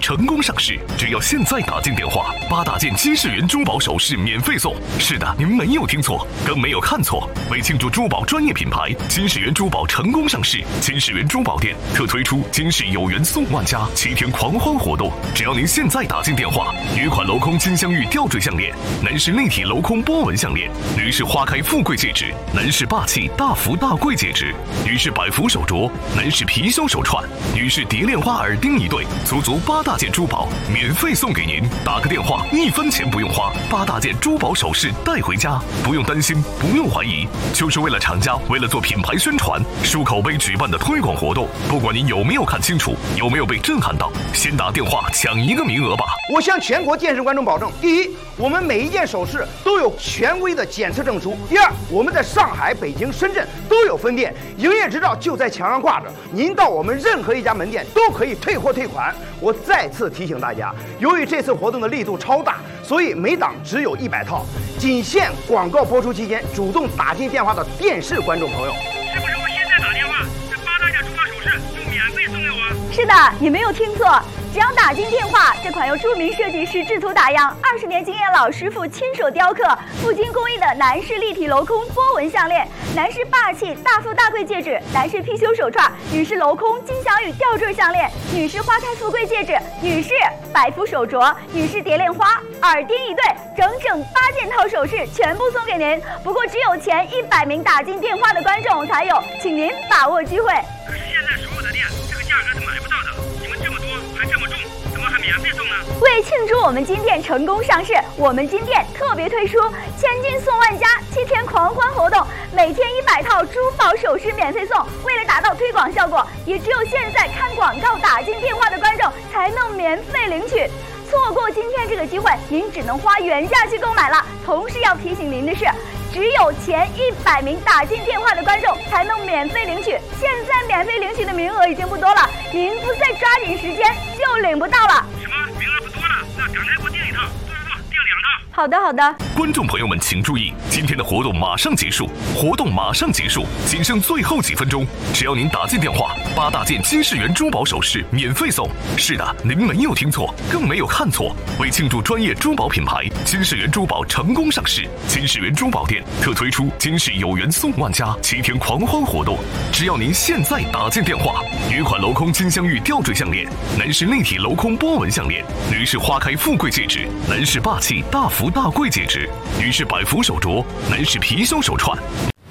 成功上市，只要现在打进电话，8大件金世元珠宝首饰免费送。是的，您没有听错，更没有看错。为庆祝珠宝专业品牌金世元珠宝成功上市，金世元珠宝店特推出金世有缘送万家7天狂欢活动。只要您现在打进电话，女款镂空金镶玉吊坠项链，男士立体镂空波纹项链，女士花开富贵戒指，男士霸气大福大贵戒指，女士百福手镯，男士貔貅手串，女士蝶恋花耳钉一对，足8大件珠宝免费送给您。打个电话，1分钱不用花，8大件珠宝首饰带回家，不用担心，不用怀疑，就是为了厂家为了做品牌宣传、输口碑举办的推广活动。不管您有没有看清楚，有没有被震撼到，先打电话抢1个名额吧。 我向全国电视观众保证：第一，我们每一件首饰都有权威的检测证书；第二，我们在上海、北京、深圳都有分店，营业执照就在墙上挂着，您到我们任何一家门店都可以退货退款。我再次提醒大家，由于这次活动的力度超大，所以每档只有100套，仅限广告播出期间主动打进电话的电视观众朋友。 是不是我现在打电话，这8大件珠宝首饰就免费送给我？ 是的，你没有听错。只要打进电话，这款由著名设计师制图打样、20年经验老师傅亲手雕刻、赴京工艺的男士立体镂空波纹项链，男士霸气大富大贵戒指，男士貔貅手串，女士镂空金镶玉吊坠项链，女士花开富贵戒指，女士百福手镯，女士蝶恋花耳钉一对，整整8件套首饰全部送给您。不过只有前100名打进电话的观众才有，请您把握机会。 可是现在所有的店这个价格是买不到的，你们这么多还这么重，怎么还免费送呢？ 为庆祝我们金店成功上市，我们金店特别推出千金送万家7天狂欢活动，每天100套珠宝首饰免费送。为了达到推广效果，也只有现在看广告打进电话的观众才能免费领取。错过今天这个机会，您只能花原价去购买了。同时要提醒您的是，只有前100名打进电话的观众才能免费领取，现在免费领取的名额已经不多了，您不再抓紧时间就领不到了。 什么名额不多了？那赶快给我订1套，做，订2套。 好的好的。 观众朋友们请注意，今天的活动马上结束，仅剩最后几分钟。只要您打进电话，8大件金世元珠宝首饰免费送。是的，您没有听错，更没有看错。为庆祝专业珠宝品牌金世元珠宝成功上市，金世元珠宝店特推出金世有缘送万家7天狂欢活动。只要您现在打进电话，女款镂空金镶玉吊坠项链，男士立体镂空波纹项链，女士花开富贵戒指，男士霸气大福大贵戒指，女士百福手镯，男士貔貅手串，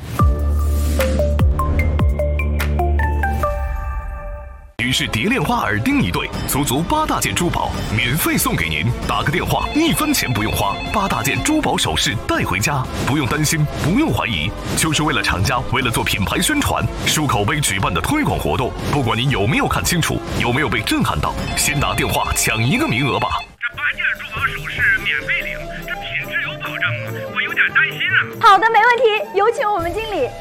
女士蝶恋花耳钉一对，足8大件珠宝免费送给您。打个电话，1分钱不用花，8大件珠宝首饰带回家，不用担心，不用怀疑，就是为了厂家为了做品牌宣传、输口碑举办的推广活动。不管您有没有看清楚，有没有被震撼到，先打电话抢1个名额吧。 这8件珠宝首饰免费领，这品质有保障吗？我有点担心啊。 好的，没问题，有请我们经理。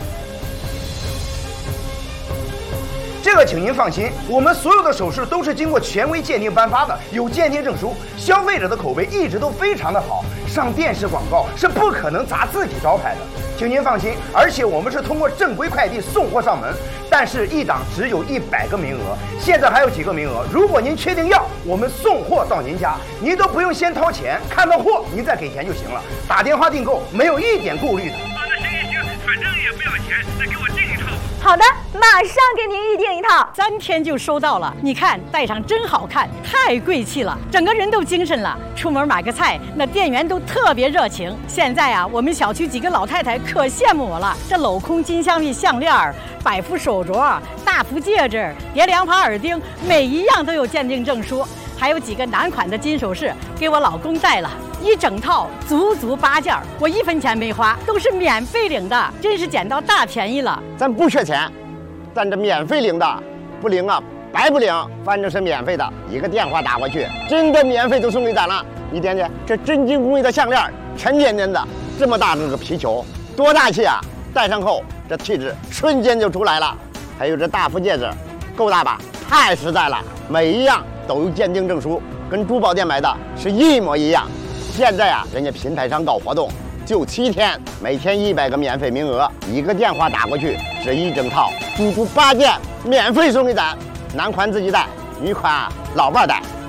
这个请您放心，我们所有的首饰都是经过权威鉴定颁发的，有鉴定证书，消费者的口碑一直都非常的好，上电视广告是不可能砸自己招牌的，请您放心。而且我们是通过正规快递送货上门，但是1档只有100个名额，现在还有几个名额，如果您确定要，我们送货到您家，您都不用先掏钱，看到货您再给钱就行了，打电话订购没有一点顾虑的。 那行，反正也不要钱，再给我订1套。 好的，马上给您预定1套 ，3天就收到了。你看，戴上真好看，太贵气了，整个人都精神了。出门买个菜，那店员都特别热情。现在啊，我们小区几个老太太可羡慕我了。这镂空金镶玉项链、百福手镯、大福戒指、蝶恋花耳钉，每一样都有鉴定证书。还有几个男款的金首饰给我老公戴了，一整套足8件，我1分钱没花，都是免费领的，真是捡到大便宜了。 咱不缺钱，咱这免费领的，不领啊白不领，反正是免费的，一个电话打过去，真的免费就送给咱了。你点点这真金工艺的项链，沉甸甸的，这么大这个皮球，多大气啊！戴上后这气质瞬间就出来了。还有这大福戒指，够大吧？太实在了，每一样都有鉴定证书，跟珠宝店买的是一模一样。现在啊，人家平台上搞活动，就7天，每天100个免费名额，一个电话打过去，这一整套足8件免费送给咱，男款自己戴，女款老伴戴。